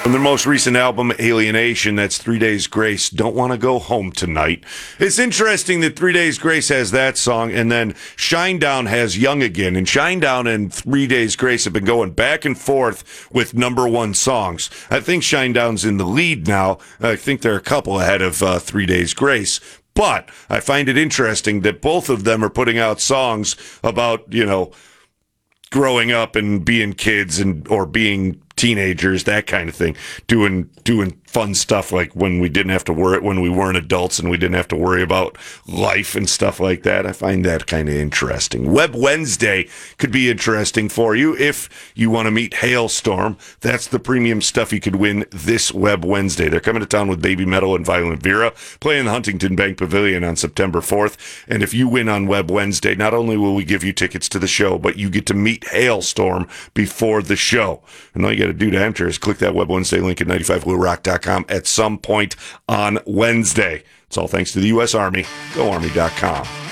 From their most recent album, Alienation, that's 3 Days Grace, Don't Want to Go Home Tonight. It's interesting that 3 Days Grace has that song, and then Shinedown has Young Again. And Shinedown and 3 Days Grace have been going back and forth with number one songs. I think Shinedown's in the lead now. I think they're a couple ahead of 3 Days Grace. But I find it interesting that both of them are putting out songs about, growing up and being kids or being teenagers, that kind of thing, doing fun stuff like when we didn't have to worry, when we weren't adults and we didn't have to worry about life and stuff like that. I find that kind of interesting. Web Wednesday could be interesting for you if you want to meet Hailstorm. That's the premium stuff you could win this Web Wednesday. They're coming to town with Baby Metal and Violent Vera, playing the Huntington Bank Pavilion on September 4th. And if you win on Web Wednesday, not only will we give you tickets to the show, but you get to meet Hailstorm before the show. And all you got to do to enter is click that Web Wednesday link at 95bluerock.com at some point on Wednesday. It's all thanks to the U.S. Army. GoArmy.com.